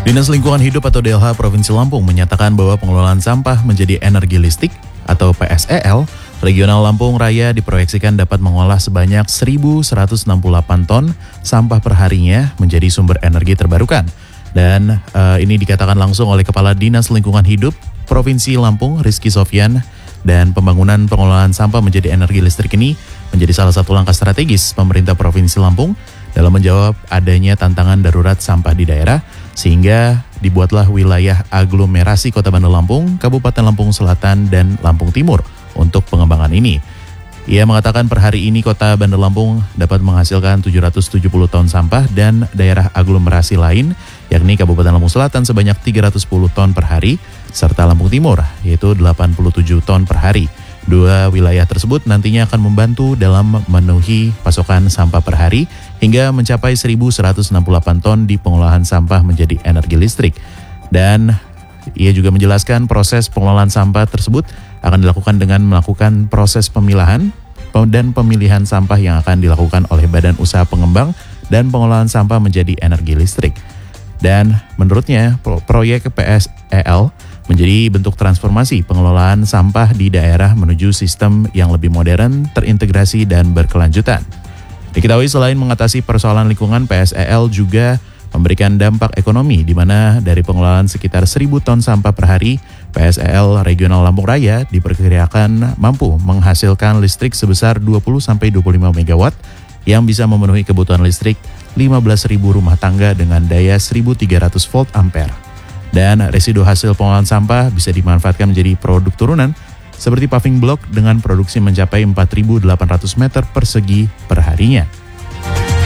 Dinas Lingkungan Hidup atau DLH Provinsi Lampung menyatakan bahwa pengelolaan sampah menjadi energi listrik atau PSEL, Regional Lampung Raya diproyeksikan dapat mengolah sebanyak 1.168 ton sampah per harinya menjadi sumber energi terbarukan. Dan ini dikatakan langsung oleh Kepala Dinas Lingkungan Hidup Provinsi Lampung, Rizky Sofyan. Dan pembangunan pengelolaan sampah menjadi energi listrik ini menjadi salah satu langkah strategis pemerintah Provinsi Lampung dalam menjawab adanya tantangan darurat sampah di daerah, sehingga dibuatlah wilayah aglomerasi Kota Bandar Lampung, Kabupaten Lampung Selatan, dan Lampung Timur untuk pengembangan ini. Ia mengatakan per hari ini Kota Bandar Lampung dapat menghasilkan 770 ton sampah dan daerah aglomerasi lain, yakni Kabupaten Lampung Selatan sebanyak 310 ton per hari, serta Lampung Timur yaitu 87 ton per hari. Dua wilayah tersebut nantinya akan membantu dalam memenuhi pasokan sampah per hari hingga mencapai 1.168 ton di pengolahan sampah menjadi energi listrik. Dan ia juga menjelaskan proses pengelolaan sampah tersebut akan dilakukan dengan melakukan proses pemilahan dan pemilihan sampah yang akan dilakukan oleh Badan Usaha Pengembang dan Pengolahan Sampah menjadi energi listrik. Dan menurutnya proyek PSEL menjadi bentuk transformasi pengelolaan sampah di daerah menuju sistem yang lebih modern, terintegrasi, dan berkelanjutan. Diketahui selain mengatasi persoalan lingkungan, PSEL juga memberikan dampak ekonomi di mana dari pengelolaan sekitar 1.000 ton sampah per hari, PSEL Regional Lampung Raya diperkirakan mampu menghasilkan listrik sebesar 20-25 MW yang bisa memenuhi kebutuhan listrik 15.000 rumah tangga dengan daya 1.300 volt ampere. Dan residu hasil pengolahan sampah bisa dimanfaatkan menjadi produk turunan seperti paving block dengan produksi mencapai 4.800 meter persegi per harinya.